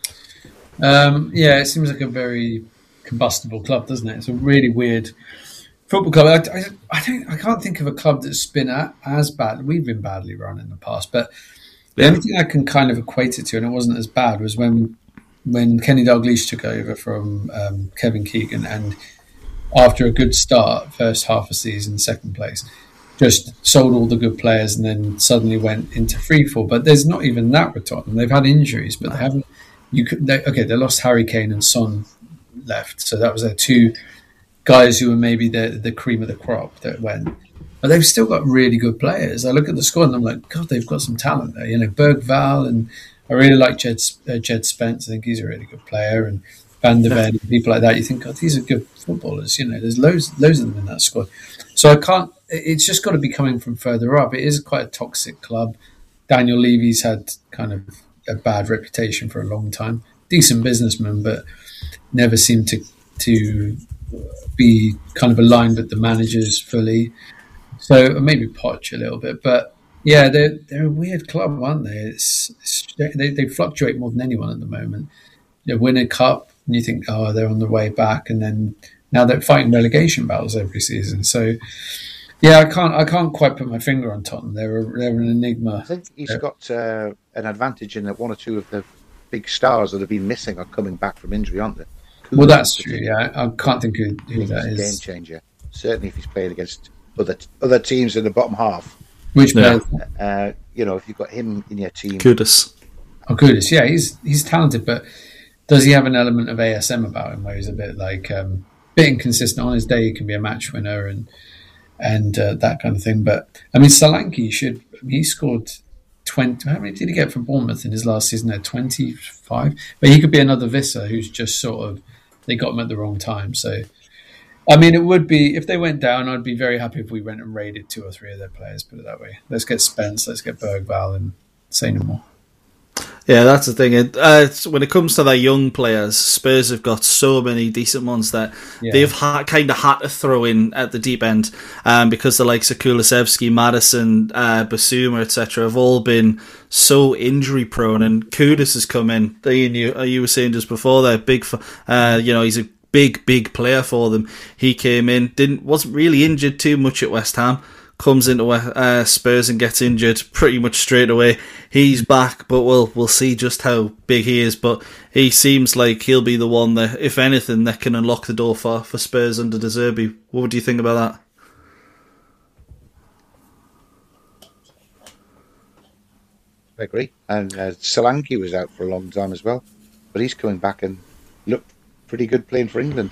Yeah, it seems like a very combustible club, doesn't it? It's a really weird football club. I can't think of a club that's been as bad. We've been badly run in the past, but the only thing I can kind of equate it to, and it wasn't as bad, was when Kenny Dalglish took over from Kevin Keegan, and after a good start, first half of season, second place, just sold all the good players and then suddenly went into freefall. But there's not even that with Tottenham. They've had injuries, but they haven't. They lost Harry Kane and Son left, so that was their two guys who were maybe the cream of the crop that went. But they've still got really good players. I look at the squad and I'm like, God, they've got some talent there. You know, Bergvall, and I really like Jed Spence. I think he's a really good player, and Van der Ven and people like that. You think, God, these are good footballers. You know, there's loads of them in that squad. So I can't. It's just got to be coming from further up. It is quite a toxic club. Daniel Levy's had kind of a bad reputation for a long time. Decent businessman, but never seemed to be kind of aligned with the managers fully. So maybe Poch a little bit, but yeah, they're a weird club, aren't they? They fluctuate more than anyone at the moment. They win a cup, and you think, oh, they're on the way back, and then now they're fighting relegation battles every season. So yeah, I can't quite put my finger on Tottenham. They're an enigma.
I think he's got an advantage in that one or two of the big stars that have been missing are coming back from injury, aren't they?
Well, that's true. Yeah, I can't think who that is.
Game changer. Certainly, if he's playing against other teams in the bottom half.
Which player?
If you've got him in your team.
Kudus.
Oh, Kudus. Yeah, he's talented, but does he have an element of ASM about him where he's a bit like bit inconsistent? On his day, he can be a match winner and that kind of thing. But I mean, Solanke he scored 20. How many did he get from Bournemouth in his last season? 25. But he could be another Visser who's just sort of, they got him at the wrong time. So, I mean, it would be, if they went down, I'd be very happy if we went and raided 2 or 3 of their players, put it that way. Let's get Spence, let's get Bergvall, and say no more.
Yeah, that's the thing. When it comes to their young players, Spurs have got so many decent ones that they've kind of had to throw in at the deep end because the likes of Kulusevski, Maddison, Basuma, etc. have all been so injury prone. And Kudus has come in. You were saying just before there, he's a big player for them. He came in, wasn't really injured too much at West Ham. Comes into Spurs and gets injured pretty much straight away. He's back, but we'll see just how big he is. But he seems like he'll be the one that, if anything, that can unlock the door for Spurs under De Zerbi. What do you think about that?
I agree. And Solanke was out for a long time as well, but he's coming back and looked pretty good playing for England.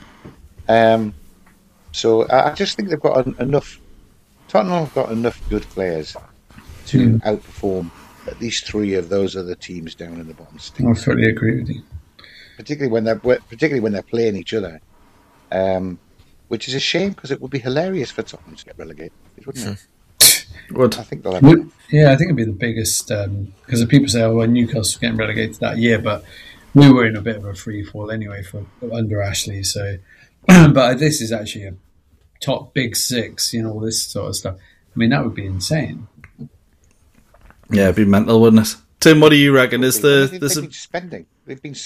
So I just think they've got enough. Tottenham have got enough good players to outperform at least 3 of those other teams down in the bottom six.
I totally agree with you.
Particularly when they're playing each other, which is a shame because it would be hilarious for Tottenham to get relegated, wouldn't it?
Would.
I think they'll have it.
Yeah, I think it'd be the biggest because the people say, "Oh, well, Newcastle getting relegated that year," but we were in a bit of a free fall anyway under Ashley. So, but this is actually a top big 6, all this sort of stuff. I mean, that would be insane.
Yeah, it'd be mental, wouldn't it? Tim, what do you reckon? They've
been spending. They've been.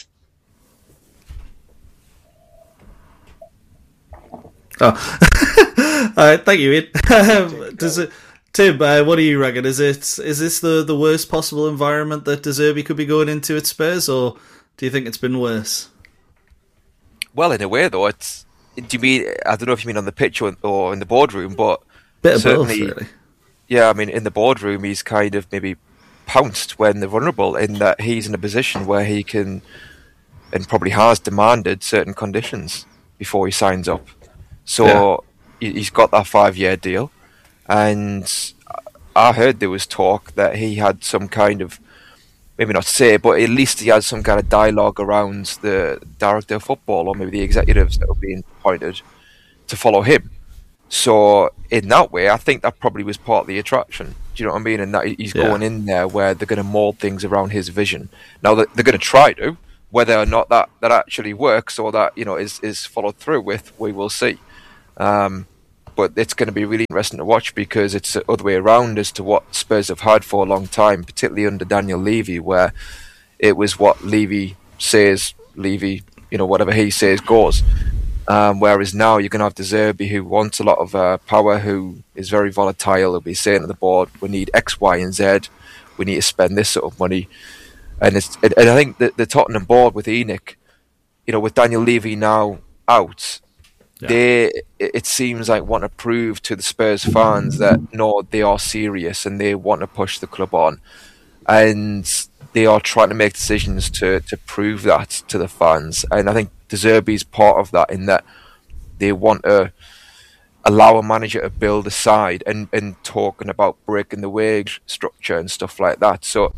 Oh, all right. Thank you, Ian. Tim, what do you reckon? Is this the worst possible environment that De Zerbi could be going into at Spurs, or do you think it's been worse?
Well, in a way, though, it's. Do you mean? I don't know if you mean on the pitch or in the boardroom, but
bit of both, really.
Yeah, I mean, in the boardroom, he's kind of maybe pounced when they're vulnerable, in that he's in a position where he can, and probably has demanded certain conditions before he signs up. So he's got that 5-year deal, and I heard there was talk that he had some kind of, maybe not say, but at least he had some kind of dialogue around the director of football, or maybe the executives that were being appointed to follow him. So in that way, I think that probably was part of the attraction. Do you know what I mean? And that he's going in there where they're going to mould things around his vision. Now they're going to try to, whether or not that actually works or that is followed through with, we will see. But it's going to be really interesting to watch because it's the other way around as to what Spurs have had for a long time, particularly under Daniel Levy, where it was what Levy says, whatever he says goes. Whereas now you're going to have De Zerbi, who wants a lot of power, who is very volatile. He'll be saying to the board, we need X, Y, and Z. We need to spend this sort of money. And I think the Tottenham board with Enoch, with Daniel Levy now out, it seems like want to prove to the Spurs fans that no, they are serious and they want to push the club on, and they are trying to make decisions to prove that to the fans. And I think De Zerbi's part of that, in that they want to allow a manager to build a side and talking about breaking the wage structure and stuff like that. So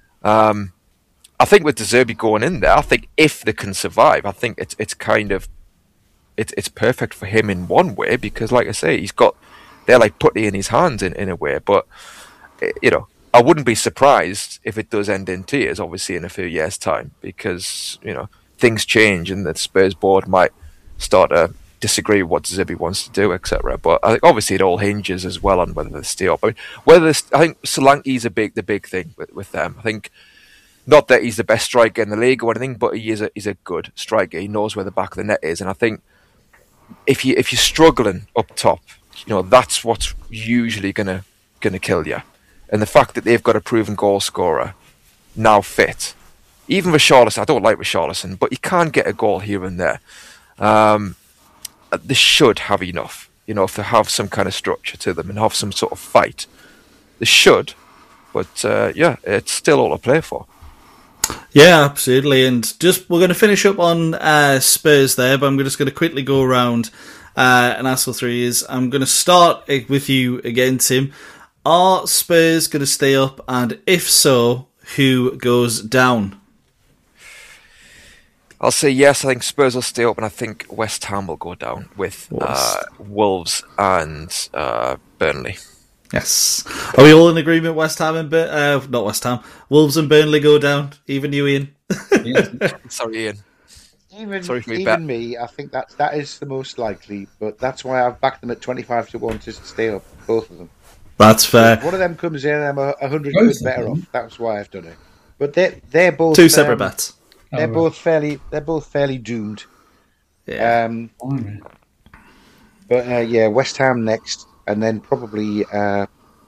I think with De Zerbi going in there, I think if they can survive, I think it's kind of it's perfect for him in one way, because like I say, they're like putty in his hands in a way. But I wouldn't be surprised if it does end in tears, obviously, in a few years' time, because things change and the Spurs board might start to disagree with what De Zerbi wants to do, etc. But I think obviously it all hinges as well on whether they stay up. I think Solanke's the big thing with them. I think not that he's the best striker in the league or anything, but he's a good striker. He knows where the back of the net is, and I think if you're struggling up top, that's what's usually gonna kill you. And the fact that they've got a proven goal scorer now fit, even Richarlison, I don't like Richarlison, but he can get a goal here and there. They should have enough, if they have some kind of structure to them and have some sort of fight. They should, but it's still all to play for.
Yeah, absolutely. And we're going to finish up on Spurs there, but I'm just going to quickly go around and ask all three is. I'm going to start with you again, Tim. Are Spurs going to stay up? And if so, who goes down?
I'll say yes. I think Spurs will stay up, and I think West Ham will go down with Wolves and Burnley.
Yes. Are we all in agreement? West Ham and not West Ham. Wolves and Burnley go down. Even you, Ian.
Sorry, Ian.
Even me, I think that is the most likely, but that's why I've backed them at 25-1 to stay up, both of them.
That's fair.
If one of them comes in, I'm 100 quid better off. That's why I've done it. But they're both
two separate bets.
They're both fairly doomed.
Yeah.
West Ham next, and then probably. I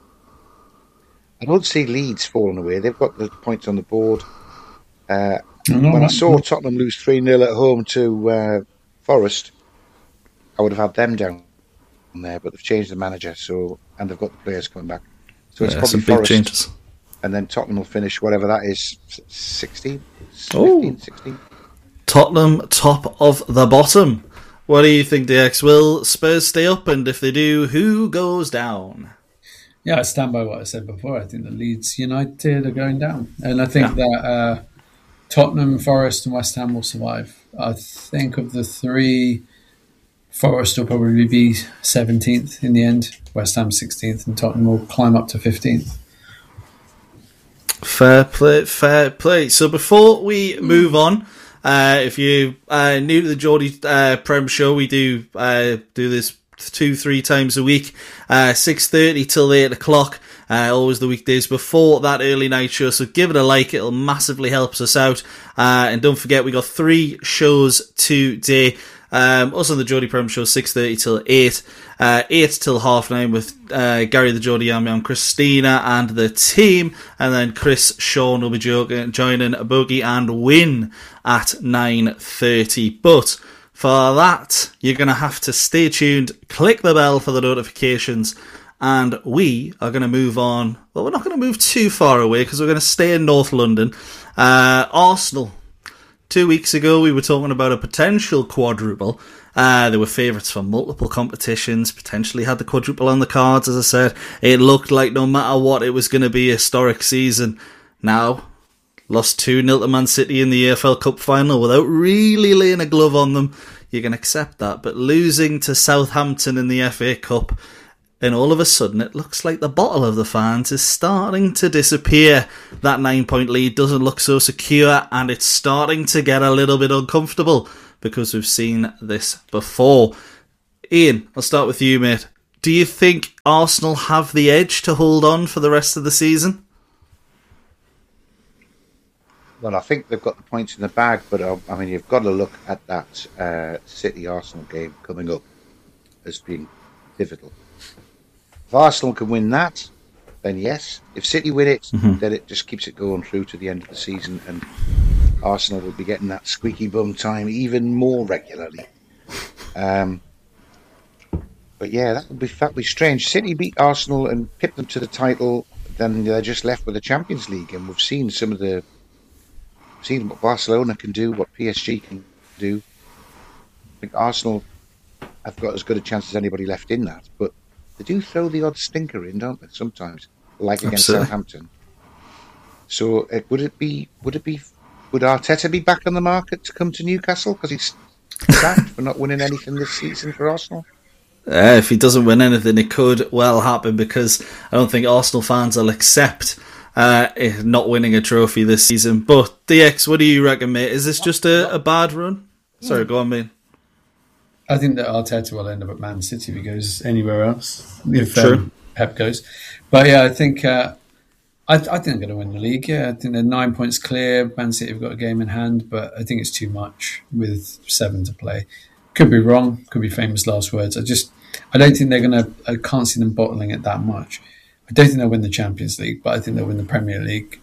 don't see Leeds falling away. They've got the points on the board. When I saw Tottenham lose 3-0 at home to Forest, I would have had them down there, but they've changed the manager, and they've got the players coming back. So it's probably
some
Forest,
big changes.
And then Tottenham will finish whatever that is, 16, 15, 16.
Tottenham top of the bottom. What do you think, DX? Will Spurs stay up? And if they do, who goes down?
Yeah, I stand by what I said before. I think that Leeds United are going down. And I think that Tottenham, Forest and West Ham will survive. I think of the three, Forest will probably be 17th in the end, West Ham 16th, and Tottenham will climb up to 15th.
Fair play. So before we move on, if you new to the Geordie Prem show, we do this 2-3 times a week, 6:30 till 8 o'clock. Always the weekdays before that early night show. So give it a like; it'll massively help us out. And don't forget, we got 3 shows today. Also on the Geordie Prem show, 6:30 till 8, 8 till 9:30 with Gary the Geordie Yam Yam, Christina and the team, and then Chris Sean will be joining Bogey and Win at 9:30. But for that, you're going to have to stay tuned, click the bell for the notifications, and we are going to move on. Well, we're not going to move too far away because we're going to stay in North London. Arsenal. 2 weeks ago, we were talking about a potential quadruple. They were favourites for multiple competitions, potentially had the quadruple on the cards, as I said. It looked like no matter what, it was going to be a historic season. Now, lost 2-0 to Man City in the EFL Cup final without really laying a glove on them. you can accept that. But losing to Southampton in the FA Cup, and all of a sudden it looks like the bottle of the fans is starting to disappear. That 9-point lead doesn't look so secure, and it's starting to get a little bit uncomfortable because we've seen this before. Ian, I'll start with you, mate. Do you think Arsenal have the edge to hold on for the rest of the season?
Well, I think they've got the points in the bag, but I mean, you've got to look at that City-Arsenal game coming up as being pivotal. If Arsenal can win that, then yes. If City win it, then it just keeps it going through to the end of the season, and Arsenal will be getting that squeaky bum time even more regularly. But yeah, that would be strange. City beat Arsenal and pip them to the title, then they're just left with the Champions League, and we've seen what Barcelona can do, what PSG can do. I think Arsenal have got as good a chance as anybody left in that, but they do throw the odd stinker in, don't they? Sometimes, like against Southampton. So would Arteta be back on the market to come to Newcastle because he's sacked for not winning anything this season for Arsenal?
If he doesn't win anything, it could well happen, because I don't think Arsenal fans will accept not winning a trophy this season. But DX, what do you reckon, mate? Is this just a bad run? Sorry, go on, mate.
I think that Arteta will end up at Man City if he goes anywhere else, if Pep goes. But yeah, I think I think they're going to win the league. Yeah, I think they're 9 points clear. Man City have got a game in hand, but I think it's too much with 7 to play. Could be wrong. Could be famous last words. I don't think they're going to. I can't see them bottling it that much. I don't think they'll win the Champions League, but I think they'll win the Premier League.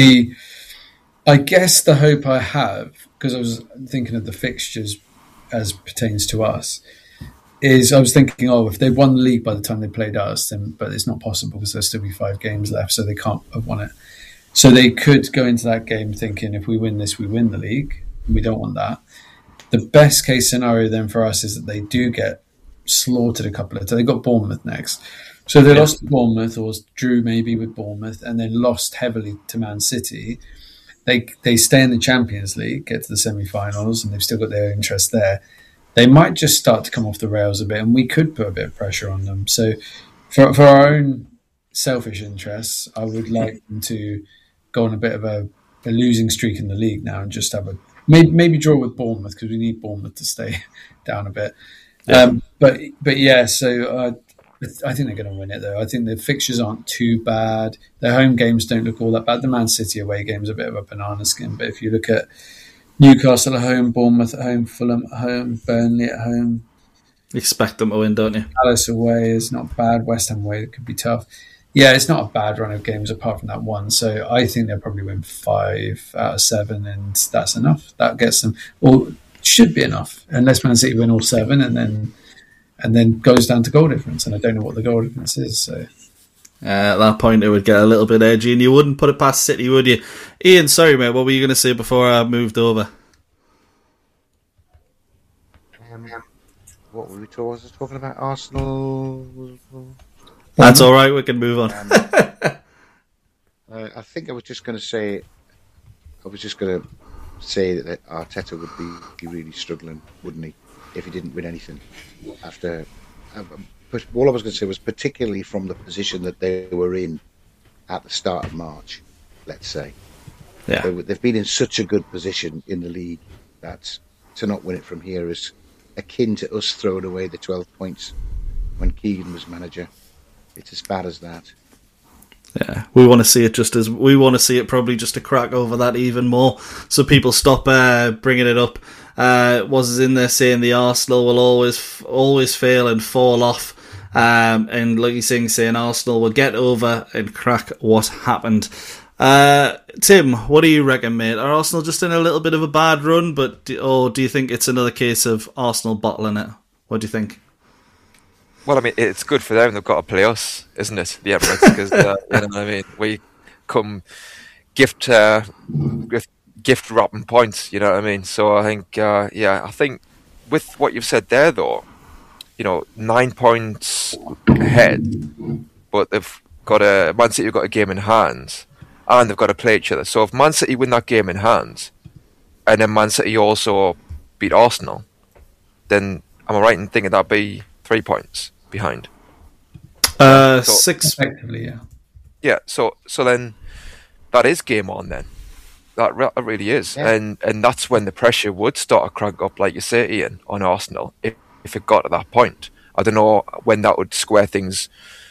I guess the hope I have, because I was thinking of the fixtures as pertains to us, is I was thinking, if they won the league by the time they played us, then, but it's not possible because there'll still be 5 games left, so they can't have won it. So they could go into that game thinking, if we win this, we win the league. We don't want that. The best case scenario then for us is that they do get slaughtered a couple of times. They've got Bournemouth next. So they lost to Bournemouth, or drew maybe with Bournemouth, and then lost heavily to Man City. They stay in the Champions League, get to the semi-finals, and they've still got their interest there. They might just start to come off the rails a bit, and we could put a bit of pressure on them. So for our own selfish interests, I would like them to go on a bit of a losing streak in the league now and just have maybe draw with Bournemouth, because we need Bournemouth to stay down a bit. Yeah. But yeah, so I think they're going to win it, though. I think the fixtures aren't too bad. Their home games don't look all that bad. The Man City away game's a bit of a banana skin, but if you look at Newcastle at home, Bournemouth at home, Fulham at home, Burnley at home,
you expect them to win, don't you?
Palace away is not bad. West Ham away, it could be tough. Yeah, it's not a bad run of games apart from that one. So I think they'll probably win 5 out of 7, and that's enough. That gets them, or should be enough, unless Man City win all 7 and then goes down to goal difference. And I don't know what the goal difference is. So
at that point, it would get a little bit edgy, and you wouldn't put it past City, would you? Ian, sorry, mate, what were you going to say before I moved over?
What were we talking about? Arsenal?
That's all right, we can move on.
I think I was just going to say that Arteta would be really struggling, wouldn't he, if he didn't win anything after. But all I was going to say was, particularly from the position that they were in at the start of March, let's say.
Yeah.
They've been in such a good position in the league that to not win it from here is akin to us throwing away the 12 points when Keegan was manager. It's as bad as that.
Yeah, we want to see it probably just to crack over that even more, so people stop bringing it up. Was in there saying the Arsenal will always fail and fall off, and like you're saying Arsenal will get over and crack what happened. Tim, what do you reckon, mate? Are Arsenal just in a little bit of a bad run, or do you think it's another case of Arsenal bottling it? What do you think?
Well, I mean, it's good for them. They've got to play us, isn't it? The Emirates, because you know what I mean. We come gift wrapping points. You know what I mean. So I think, I think with what you've said there, though, 9 points ahead, but they've got Man City have got a game in hand, and they've got to play each other. So if Man City win that game in hand, and then Man City also beat Arsenal, then am I right in thinking that'd be 3 points behind?
6
effectively, yeah.
Yeah, so then that is game on then. That really is.
Yeah.
And that's when the pressure would start to crank up, like you say, Ian, on Arsenal, if it got to that point. I don't know when that would square things